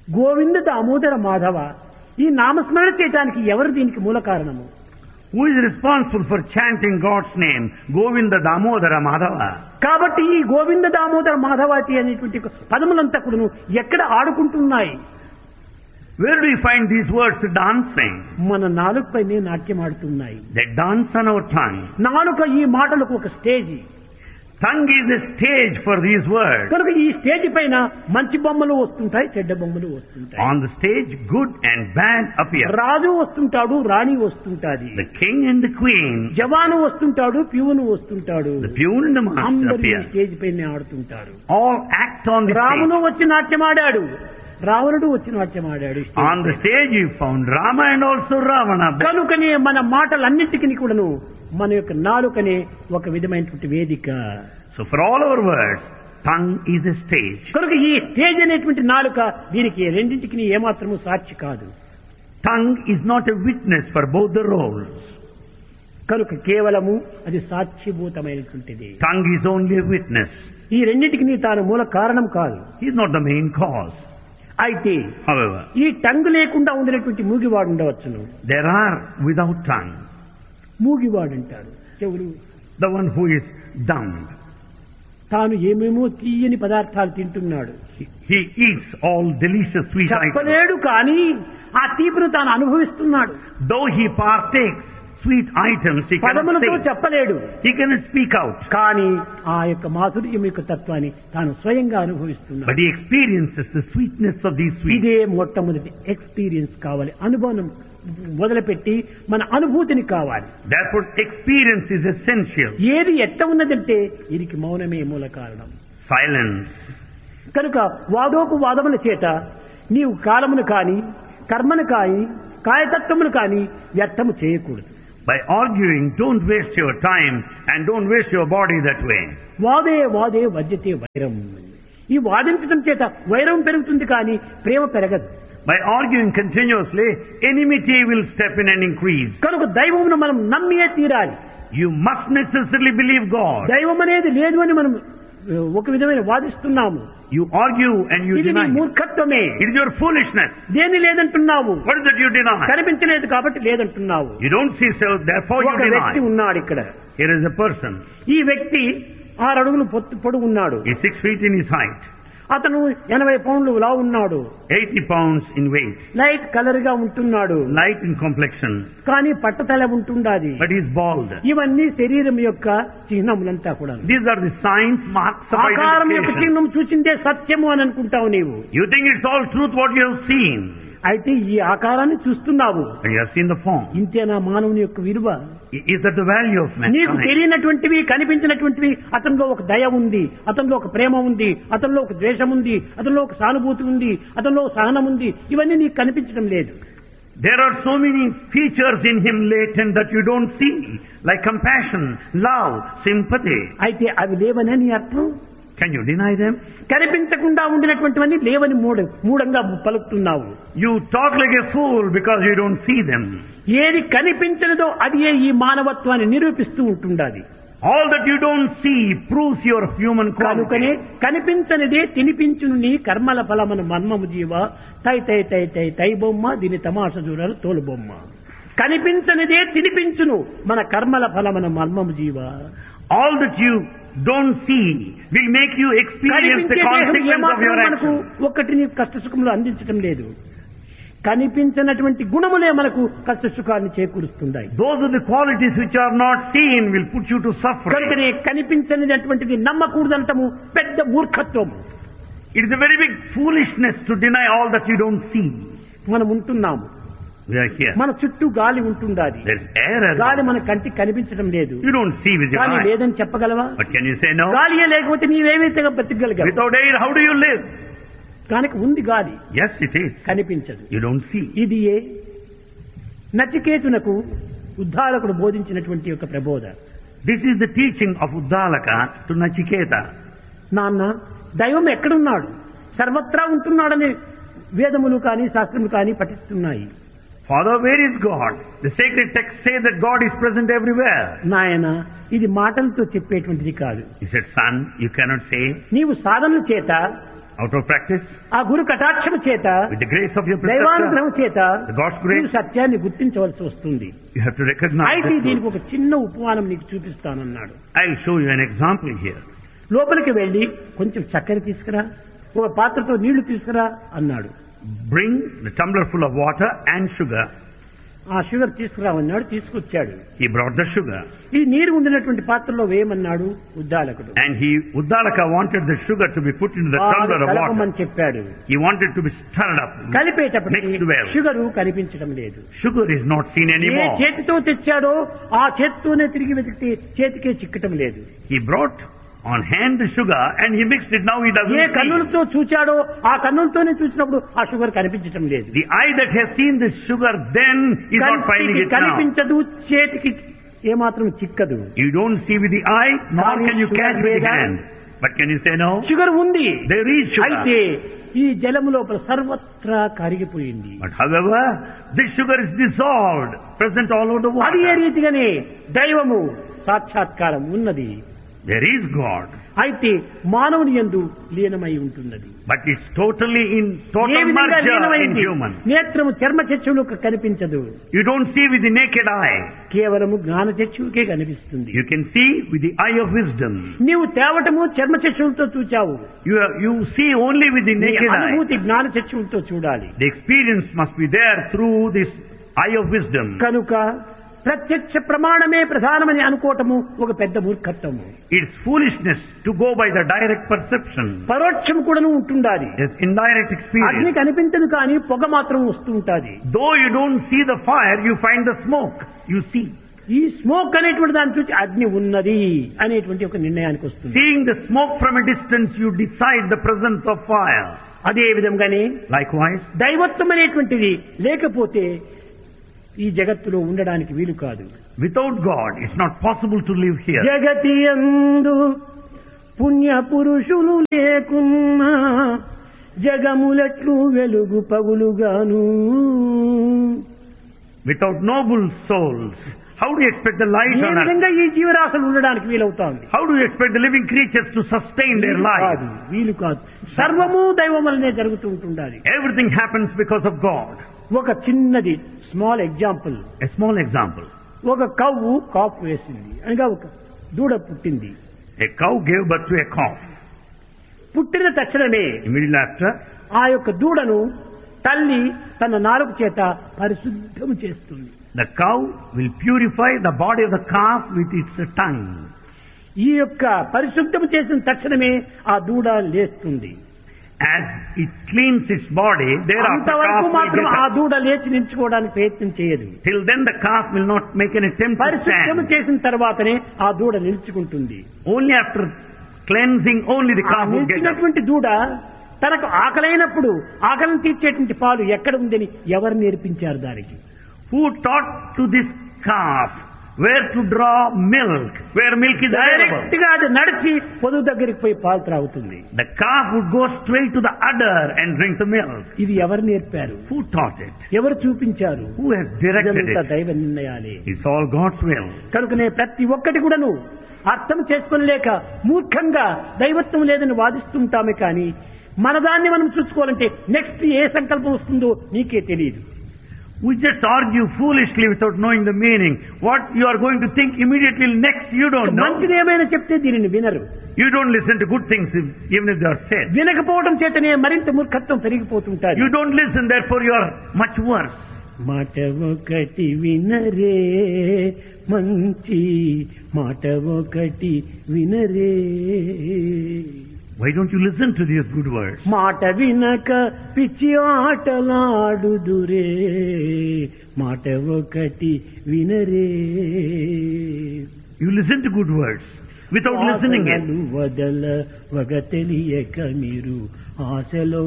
గోవింద దామోదర మాధవ ఈ నామస్మరణ చేయడానికి ఎవరు దీనికి మూల కారణము? Who is responsible for chanting God's name? Govinda Damodara Madhava. కాబట్టి ఈ గోవింద దామోదర మాధవాటి అనేటువంటి పదములంతా కూడా ఎక్కడ ఆడుకుంటున్నాయి? Where do we find these words dancing? మన నాలుకపైనే నాట్యం ఆడుతున్నాయి. They dance on our tongue. నాలుక ఈ మాటలకు ఒక stage. Tongue is a stage for these words. కనుక ఈ స్టేజ్ పైన మంచి బొమ్మలు వస్తుంటాయి, చెడ్డ బొమ్మలు వస్తుంటాయి. On the stage, good and bad appear. రాజు వస్తుంటాడు, రాణి వస్తుంటాది. The king and the queen. జవాను వస్తుంటాడు, ప్యూను వస్తుంటాడు. The peon and the master అందరూ ఈ appear. స్టేజ్ పైన ఆడుతుంటారు. All act on the రామును stage. వచ్చి నాట్యం ఆడాడు, రావణుడు వచ్చి నాట్యం ఆడాడు. On the stage you found Rama and also Ravana. కనుకనే మన మాటలన్నింటికి కూడాను మన యొక్క నాలుకనే ఒక విధమైనటువంటి వేదిక. So for all our words, tongue is a stage. కనుక ఈ స్టేజ్ అనేటువంటి నాలుక దీనికి రెండింటికి ఏమాత్రము సాక్షి కాదు. Tongue is not a witness for both the roles. కనుక కేవలము అది సాక్షిభూతమైనటువంటిది. Tongue is only a witness. ఈ రెండింటికి తాను మూల కారణం కాదు. He is not the main cause. అయితే However, ఈ టంగ్ లేకుండా ఉండినటువంటి మూగివాడు ఉండవచ్చును. there are without tongue. మూగివాడు అంటారు చెవులు. The one who is dumb. తాను ఏమేమో తీయని పదార్థాలు తింటున్నాడు. He eats all delicious sweet items. చెప్పలేడు కానీ ఆ తీపును తాను అనుభవిస్తున్నాడు. Though he partakes sweet items, he cannot పదములతో say. చెప్పలేడు He cannot speak out. కానీ ఆ యొక్క మాధుర్యం యొక్క తత్వాన్ని తాను స్వయంగా అనుభవిస్తున్నాడు. But he experiences the sweetness of these sweets. ఇదే మొట్టమొదటి ఎక్స్పీరియన్స్ కావాలి. అనుభవం మొదలుపెట్టి మన అనుభూతిని కావాలి. Therefore, experience is essential. ఏది ఎట్ట ఉన్నదంటే దీనికి మౌనమే మూల కారణం. Silence. కనుక వాదోకు వాదముల చేత నీవు కాలమును కాని కర్మను కాని కాయతత్వమును కాని వ్యర్థము చేయకూడదు. By arguing, don't waste your time and don't waste your body that way. వాదే వాదే వజ్యతే వైరం. ఈ వాదించడం చేత వైరం పెరుగుతుంది కానీ ప్రేమ పెరగదు. By arguing continuously, enmity will step in and increase. కనుక దైవమును మనం నమ్మియే తీరాలి. You must necessarily believe God. దైవం అనేది లేదు అని మనం ఒక విధమైన వాదిస్తున్నాము. You argue and you ఇది నీ deny. మూర్ఖత్వమే. It is your foolishness. దేన్ని లేదంటున్నావు? What is that you deny? కనిపించలేదు కాబట్టి లేదంటున్నావు. You don't see so, therefore you ఒక వ్యక్తి deny. ఉన్నాడు ఇక్కడ. Here is a person. ఈ వ్యక్తి 6 అడుగులు పొడుగు ఉన్నాడు. He is 6 feet in his height. అతను 80 పౌండ్లు లావు ఉన్నాడు. 80 pounds in weight. Light colour గా ఉంటున్నాడు. Light in complexion. కానీ పట్టతల ఉంటుండాది. But he is bald. ఇవన్నీ శరీరం యొక్క చిహ్నములంతా కూడా. These are the signs, marks of ఆకారం యొక్క identification. చిహ్నం చూసిందే సత్యము అని అనుకుంటావు నీవు. You think it's all truth what you have seen. అయితే ఈ ఆకారాన్ని చూస్తున్నావు. And you have seen the form. ఇంతేనా మానవుని యొక్క విలువ? Is that the value of నీకు mankind? తెలియనటువంటివి కనిపించినటువంటివి అతనిలో ఒక దయ ఉంది, అతనిలో ఒక ప్రేమ ఉంది, అతనిలో ఒక ద్వేషం ఉంది, అతనిలో ఒక సానుభూతి ఉంది, అతనిలో సహనం ఉంది. ఇవన్నీ నీకు కనిపించడం లేదు. There are so many features in him latent that you don't see, like compassion, love, sympathy. అయితే అవి లేవనే నీ అర్థం. Can you deny them? కనిపించకుండా ఉండినటువంటివన్నీ లేవని మూఢంగా పలుకుతున్నావు. You talk like a fool because you don't see them. ఏది కనిపించలేదో అది ఈ మానవత్వాన్ని నిరూపిస్తూ ఉంటుండాలి. All that you don't see proves your human కనుకనే quality. కనిపించనిదే తినిపించును నీ కర్మల ఫలమును మర్మము జీవ తై తై తై తై తై బొమ్మ దీని తమాష చూడాలి తోలు బొమ్మ. కనిపించనిదే తినిపించును మన కర్మల ఫలమును మర్మము జీవ. All that you don't see will make you experience the consequence of your మనకు action. ఒక్కటిని కష్ట సుఖములు అందించడం లేదు. కనిపించినటువంటి గుణములే మనకు కష్ట సుఖాన్ని చేకూరుస్తున్నాయి. Those are the qualities which are not seen will put you to suffering. కనుకనే కనిపించనిటువంటిది నమ్మకూడదంటము పెద్ద మూర్ఖత్వము. It is a very big foolishness to deny all that you don't see. మనం ఉంటున్నాము. We are here. మన చుట్టూ గాలి ఉంటుండాలి. There is air గాలి around. మన కంటికి కనిపించడం లేదు. You don't see with your కానీ eyes. లేదని చెప్పగలవా? But can you say no? గాలియే లేకపోతే నీవేమైతే బ్రతికగలిగావు? Without air, how do you live? కనుక ఉంది గాలి, Yes, it is. కనిపించదు. You don't see. ఇది నచికేతునకు ఉద్ధాలకుడు బోధించినటువంటి ఒక ప్రబోధ. This is the teaching of Uddalaka to Nachiketa. నాన్న దైవం ఎక్కడున్నాడు? సర్వత్రా ఉంటున్నాడని వేదములు కానీ శాస్త్రములు కానీ పఠిస్తున్నాయి. Father, where is God? The sacred texts say that God is present everywhere. నాయన ఇది మాటలతో చెప్పేటువంటిది కాదు. He said, son, you cannot say. నీవు సాధనల చేత Out of practice, ఆ గురు కటాక్షము చేత, with the grace of your preceptor, దైవానుగ్రహం చేత the God's నీవు grace, సత్యాన్ని గుర్తించవలసి వస్తుంది. you have to recognize అయితే the దీనికి truth. ఒక చిన్న ఉపమానం నీకు చూపిస్తానన్నాడు. I'll show you an example here. లోపలికి వెళ్లి కొంచెం చక్కెర తీసుకురా, ఒక పాత్రతో నీళ్లు తీసుకురా అన్నాడు. Bring the tumbler full of water and sugar. ఆ షుగర్ తీసుకురామన్నాడు, తీసుకొచ్చాడు. He brought the sugar. ఈ నీరు ఉండినటువంటి పాత్రలో వేయమన్నాడు ఉద్దాలకుడు. And Uddalaka wanted the sugar to be put into the tumbler of water. కలపమని చెప్పాడు. He wanted to be stirred up, కలిపేటప్పటికి mixed well. Sugar కనిపించడం లేదు. Sugar is not seen A anymore. చేతితో తెచ్చాడో ఆ చేతితోనే తిరిగి వెతికితే చేతికే చిక్కటం లేదు. He brought on hand the sugar and he mixed it. Now he A doesn't see. కన్నులతో చూచాడో ఆ కన్నులతోనే చూసినప్పుడు ఆ షుగర్ కనిపించటం లేదు. The eye that has seen the sugar then is not finding కంటికి it now. కనిపించదు, చేతికి ఏమాత్రం చిక్కదు. You don't see with the eye, nor can you catch with the hand. But can you say no? Sugar ఉంది. There is అయితే sugar. ఈ జలము లోపల సర్వత్రా కరిగిపోయింది. But however, this sugar is dissolved, present all over the అది ఏ water. రీతిగానే దైవము సాక్షాత్కారం ఉన్నది. There is God. అయితే మానవుని యందు లీనమై ఉంటున్నది. But it's totally in A total విధంగా merger in లీనమైంది? human. నేత్రము చర్మ చక్షువులకు కనిపించదు, You don't see with the naked eye. కేవలము జ్ఞాన చక్షువుకే కనిపిస్తుంది. You can see with the eye of wisdom. నీవు తేవటము చర్మ చక్షువులతో చూచావు, You see only with the నీ naked eye. అనుభూతి జ్ఞాన చక్షువులతో చూడాలి. The experience must be there through this eye of wisdom. కనుక ప్రత్యక్ష ప్రమాణమే ప్రధానమని అనుకోవటము ఒక పెద్ద మూర్ఖత్వము. It's foolishness to go by the direct perception. పరోక్షం కూడాను ఉంటుండాలి. It's indirect అగ్ని experience. కనిపించదు కానీ పొగ మాత్రం వస్తూ ఉంటాది. Though you don't see the fire, you find the smoke. You see. ఈ స్మోక్ అనేటువంటి దాన్ని చూసి అగ్ని ఉన్నది అనేటువంటి ఒక నిర్ణయానికి వస్తుంది. Seeing the smoke from a distance, you decide the presence of fire. అదే విధంగానే Likewise, దైవత్వం అనేటువంటిది లేకపోతే ఈ జగత్తులో ఉండడానికి వీలు కాదు. without God, it's not possible to live here. జగతి యందు పుణ్య పురుషులు లేకున్నా జగములట్లు వెలుగు పగులుగాను. Without noble souls, how do you expect the light A on earth? విధంగా ఈ జీవరాశులు ఉండడానికి వీలవుతాంది? How do you expect the living creatures to sustain their life? వీలు కాదు. సర్వము దైవం వల్లనే జరుగుతూ ఉంటుండాలి. Everything happens because of God. ఒక చిన్నది small example. A small example. ఒక కవ్వు కాపు వేసింది, అనగా ఒక దూడ పుట్టింది. A cow gave birth to a calf. పుట్టిన తక్షణమే Immediately after, ఆ యొక్క దూడను తల్లి తన నాలుక చేత పరిశుద్ధం చేస్తుంది. the cow will purify the body of the calf with its tongue. ఈ యొక్క పరిశుద్ధం చేసిన తక్షణమే ఆ దూడ లేస్తుంది. As it cleans its body, thereafter అంతవరకు calf will మాత్రం get ఆ up. దూడ లేచి నిల్చుకోవడానికి ప్రయత్నం చేయదు. Till then the calf will not make an attempt to పరిశుద్ధం stand. చేసిన తర్వాతనే ఆ దూడ నిల్చుకుంటుంది. Only after cleansing, only the ఆ calf will get up. నిల్చినటువంటి దూడ తనకు ఆకలైనప్పుడు ఆకలిని తీర్చేటువంటి పాలు ఎక్కడ ఉందని ఎవరు నేర్పించారు దానికి? Who taught to this calf where to draw milk, where milk is direct available? గా అది నడిచి పొదుగు దగ్గరికి పోయి పాలు త్రాగుతుంది. The calf would go straight to the udder and drink the milk. ఇది ఎవరు నేర్పారు? Who taught it? ఎవరు చూపించారు? Who has directed ఇదంతా it? దైవ నిర్ణయాలే. It's all God's will. కనుకనే ప్రతి ఒక్కటి కూడాను అర్థం చేసుకోలేక మూర్ఖంగా దైవత్వం లేదని వాదిస్తుంటామే కానీ మన దాన్ని మనం చూసుకోవాలంటే నెక్స్ట్ ఏ సంకల్పం వస్తుందో నీకే తెలియదు. We just argue foolishly without knowing the meaning. What you are going to think immediately next, you don't know. మంచిది ఏమైనా చెప్తే దీనిని వినరు. You don't listen to good things even if they are said. వినకపోవడం చేతనే మరింత మూర్ఖత్వం పెరిగిపోతుంటారు. You don't listen, therefore you are much worse. మాట ఒకటి వినరే మంచి మాట ఒకటి వినరే. Why don't you listen to these good words? మాట వినక పిచ్చి ఆటలాడుదురే మాట ఒకటి వినరే. You listen to good words without listening it. వదల వగ తెలియక మీరు ఆశలో